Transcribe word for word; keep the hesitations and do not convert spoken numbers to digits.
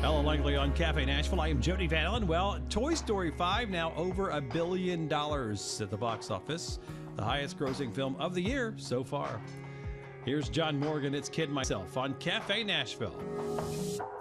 Ellen Langley on Cafe Nashville. I am Jody Van Allen. Well, Toy Story five now over a billion dollars at the box office. The highest grossing film of the year so far. Here's John Morgan. It's Kid Myself on Cafe Nashville.